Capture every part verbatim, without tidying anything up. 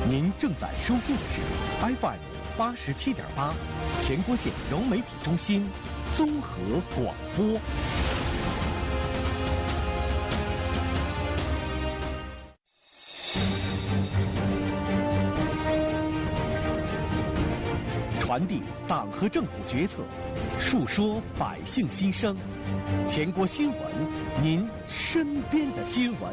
您正在收听的是 F M 八十七点八，全国县融媒体中心综合广播。传递党和政府决策，述说百姓心声。全国新闻，您身边的新闻。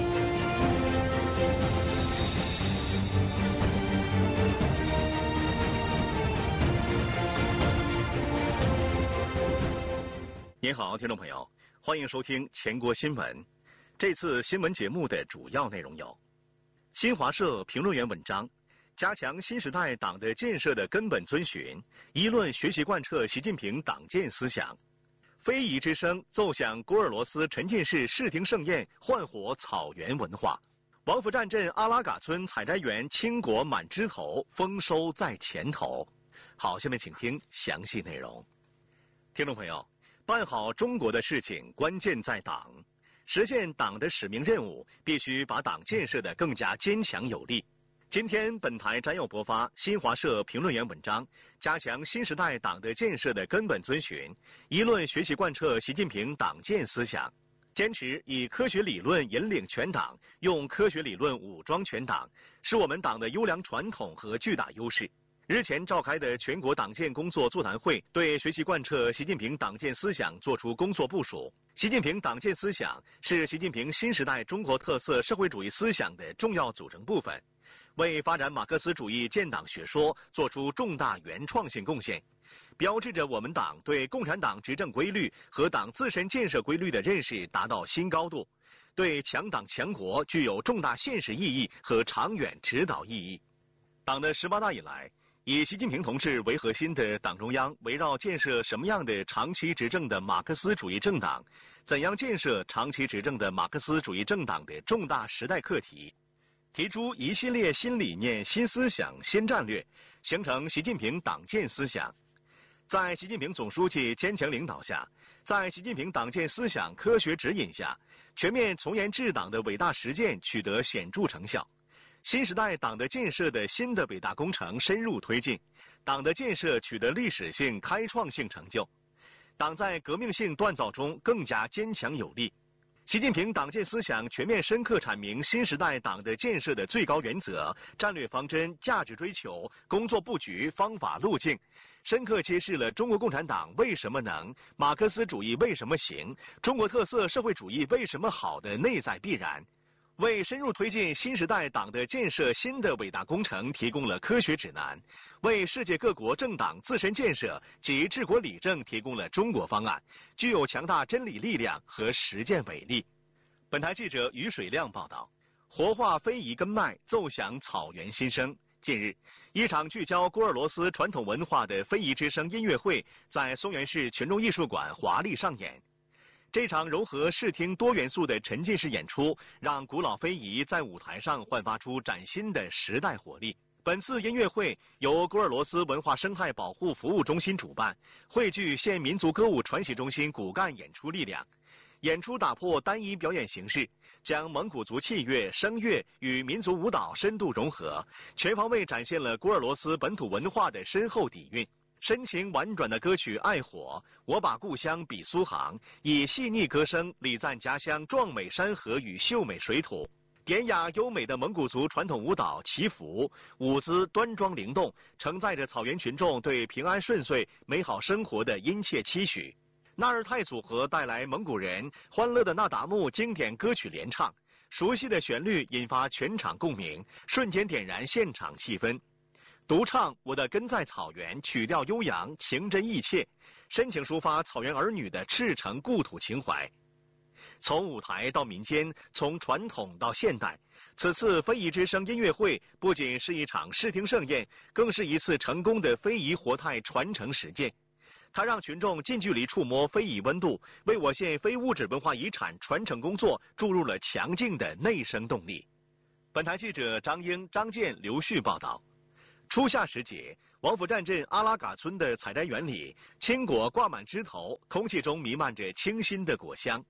您好，听众朋友，欢迎收听全国新闻。这次新闻节目的主要内容有：新华社评论员文章。加强新时代党的建设的根本遵循，一论学习贯彻习近平党建思想。非遗之声奏响古尔罗斯沉浸式视听盛宴，焕火草原文化。王府站镇阿拉嘎村采摘园青果满枝头，丰收在前头。好，下面请听详细内容。听众朋友，办好中国的事情，关键在党。实现党的使命任务，必须把党建设得更加坚强有力。今天本台摘要播发新华社评论员文章，加强新时代党的建设的根本遵循，一论学习贯彻习近平党建思想，坚持以科学理论引领全党，用科学理论武装全党，是我们党的优良传统和巨大优势。日前召开的全国党建工作座谈会对学习贯彻习近平党建思想作出工作部署。习近平党建思想是习近平新时代中国特色社会主义思想的重要组成部分，为发展马克思主义建党学说做出重大原创性贡献，标志着我们党对共产党执政规律和党自身建设规律的认识达到新高度，对强党强国具有重大现实意义和长远指导意义。党的十八大以来，以习近平同志为核心的党中央围绕建设什么样的长期执政的马克思主义政党，怎样建设长期执政的马克思主义政党的重大时代课题，提出一系列新理念、新思想、新战略，形成习近平党建思想。在习近平总书记坚强领导下，在习近平党建思想科学指引下，全面从严治党的伟大实践取得显著成效。新时代党的建设的新的伟大工程深入推进，党的建设取得历史性、开创性成就，党在革命性锻造中更加坚强有力。习近平党建思想全面深刻阐明新时代党的建设的最高原则、战略方针、价值追求、工作布局、方法路径，深刻揭示了中国共产党为什么能、马克思主义为什么行、中国特色社会主义为什么好的内在必然，为深入推进新时代党的建设新的伟大工程提供了科学指南，为世界各国政党自身建设及治国理政提供了中国方案，具有强大真理力量和实践伟力。本台记者于水亮报道，活化非遗根脉，奏响草原心声。近日，一场聚焦古尔罗斯传统文化的非遗之声音乐会在松原市群众艺术馆华丽上演。这场融合视听多元素的沉浸式演出，让古老非遗在舞台上焕发出崭新的时代活力。本次音乐会由古尔罗斯文化生态保护服务中心主办，汇聚县民族歌舞传习中心骨干演出力量。演出打破单一表演形式，将蒙古族器乐、声乐与民族舞蹈深度融合，全方位展现了古尔罗斯本土文化的深厚底蕴。深情婉转的歌曲《爱火》，我把故乡比苏杭，以细腻歌声礼赞家乡壮美山河与秀美水土。典雅优美的蒙古族传统舞蹈祈福，舞姿端庄灵动，承载着草原群众对平安顺遂、美好生活的殷切期许。纳尔泰组合带来蒙古人欢乐的那达慕经典歌曲联唱，熟悉的旋律引发全场共鸣，瞬间点燃现场气氛。独唱《我的根在草原》，曲调悠扬，情真意切，深情抒发草原儿女的赤诚故土情怀。从舞台到民间，从传统到现代，此次非遗之声音乐会不仅是一场视听盛宴，更是一次成功的非遗活态传承实践。它让群众近距离触摸非遗温度，为我县非物质文化遗产传承工作注入了强劲的内生动力。本台记者张英、张健、刘旭报道。初夏时节，王府站镇阿拉嘎村的采摘园里，青果挂满枝头，空气中弥漫着清新的果香。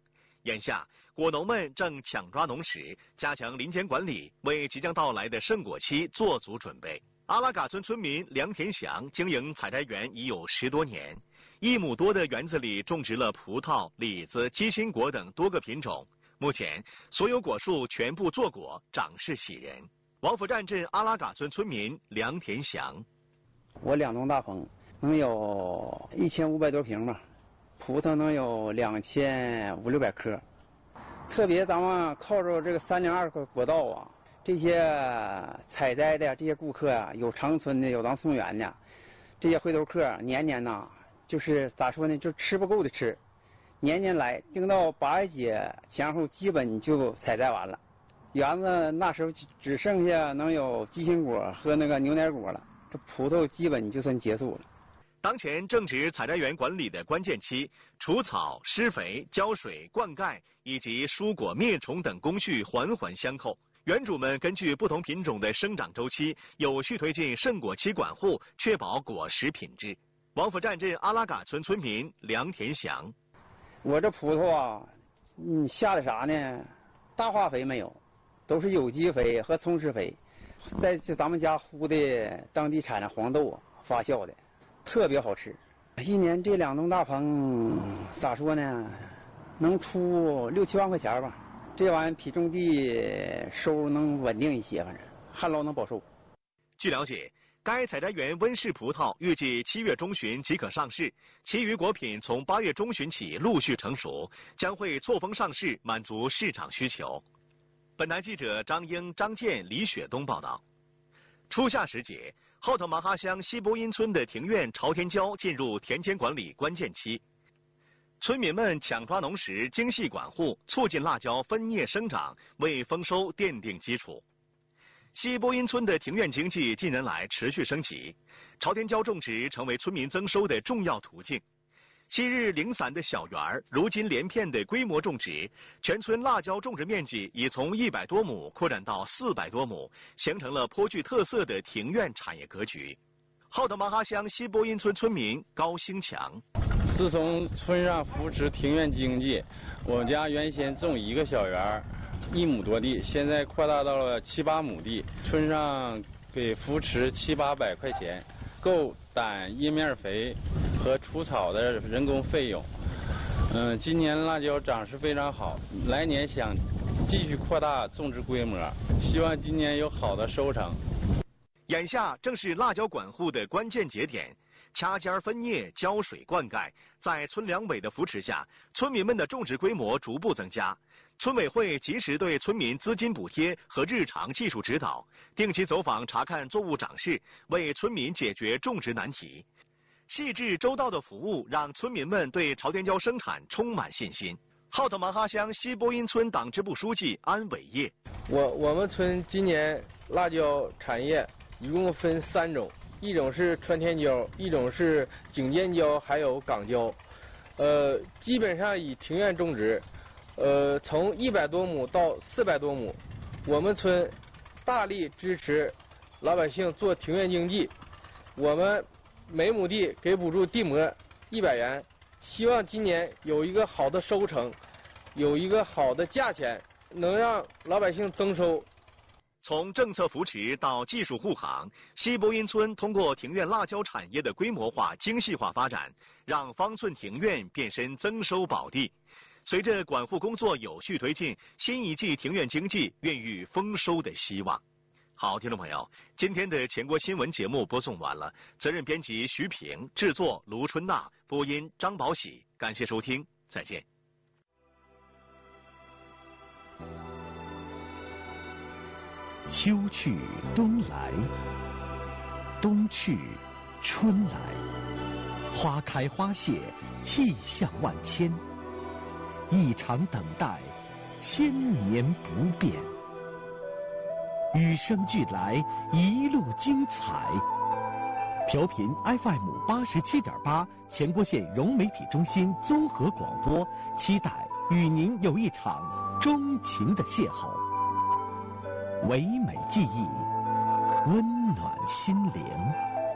眼下，果农们正抢抓农时，加强林间管理，为即将到来的盛果期做足准备。阿拉嘎村村民梁田祥经营采摘园已有十多年，一亩多的园子里种植了葡萄、李子、鸡心果等多个品种。目前，所有果树全部坐果，长势喜人。王府站镇阿拉嘎村村民梁田祥： 我两栋大棚，能有一千五百多平吧，葡萄能有两千五六百棵。特别咱们靠着这个三零二个国道啊，这些采摘的这些顾客啊，有长春的，有咱松原的，这些回头客年年呐，就是咋说呢，就吃不够的吃，年年来，定到八月节前后，基本就采摘完了。园子那时候只剩下能有鸡心果和那个牛奶果了，这葡萄基本就算结束了。 当前正值采摘园管理的关键期，除草、施肥、浇水、灌溉以及疏果灭虫等工序环环相扣。园主们根据不同品种的生长周期，有序推进盛果期管护，确保果实品质。王府站镇阿拉嘎村村民梁田祥： 我这葡萄啊，嗯，下的啥呢？大化肥没有，都是有机肥和葱施肥，在这咱们家烀的当地产的黄豆发酵的，特别好吃。一年这两栋大棚咋说呢？能出六七万块钱吧。这玩意儿比种地收入能稳定一些，反正旱涝能保收。 据了解，该采摘园温室葡萄预计七月中旬即可上市，其余果品从八月中旬起陆续成熟，将会错峰上市，满足市场需求。本台记者张英、张健、李雪东报道。初夏时节，后头麻哈乡西波音村的庭院朝天椒进入田间管理关键期。村民们抢抓农时，精细管护，促进辣椒分蘖生长，为丰收奠定基础。西波音村的庭院经济近年来持续升级，朝天椒种植成为村民增收的重要途径。昔日零散的小园儿，如今连片的规模种植，全村辣椒种植面积已从一百多亩扩展到四百多亩，形成了颇具特色的庭院产业格局。后头麻哈乡西波音村村民高兴强： 自从村上扶持庭院经济，我们家原先种一个小园，一亩多地，现在扩大到了七八亩地。村上给扶持七八百块钱，够掸叶面肥和除草的人工费用。嗯，今年辣椒长势非常好，来年想继续扩大种植规模，希望今年有好的收成。 眼下正是辣椒管护的关键节点。掐尖分蘖，浇水灌溉，在村两委的扶持下，村民们的种植规模逐步增加。村委会及时对村民资金补贴和日常技术指导，定期走访查看作物长势，为村民解决种植难题。细致周到的服务让村民们对朝天椒生产充满信心。后头麻哈乡西波音村党支部书记安伟业： 我我们村今年辣椒产业一共分三种。一种是川天椒，一种是景间椒，还有港椒，呃，基本上以庭院种植，呃，从一百多亩到四百多亩，我们村大力支持老百姓做庭院经济，我们每亩地给补助地膜一百元，希望今年有一个好的收成，有一个好的价钱，能让老百姓增收。 从政策扶持到技术护航，西波音村通过庭院辣椒产业的规模化、精细化发展，让方寸庭院变身增收宝地。随着管护工作有序推进，新一季庭院经济孕育丰收的希望。好，听众朋友，今天的全国新闻节目播送完了，责任编辑徐平，制作卢春娜，播音张宝喜，感谢收听，再见。 秋去冬来，冬去春来，花开花谢，气象万千。一场等待，千年不变。与生俱来，一路精彩。调频 F M 八十七点八，全国县融媒体中心综合广播，期待与您有一场钟情的邂逅。唯美记忆，温暖心灵。